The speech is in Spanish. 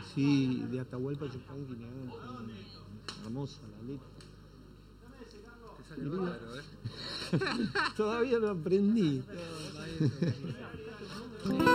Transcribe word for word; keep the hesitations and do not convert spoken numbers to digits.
Sí, de Atahualpa Yupanqui, hermosa la letra. Te sale bárbaro, ¿eh? Todavía no aprendí. No, maestro.